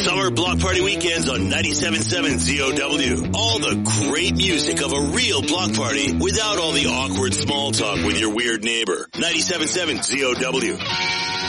Summer Block Party Weekends on 97.7 ZOW. All the great music of a real block party without all the awkward small talk with your weird neighbor. 97.7 ZOW.